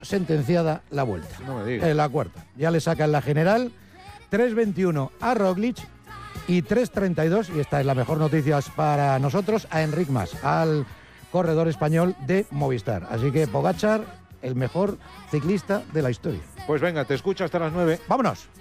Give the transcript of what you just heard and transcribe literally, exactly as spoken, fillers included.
sentenciada la vuelta. No me digas. En la cuarta. Ya le sacan la general. tres veintiuno a Roglic y tres treinta y dos, y esta es la mejor noticia para nosotros, a Enric Mas, al corredor español de Movistar. Así que Pogačar, el mejor ciclista de la historia. Pues venga, te escucho hasta las nueve. ¡Vámonos!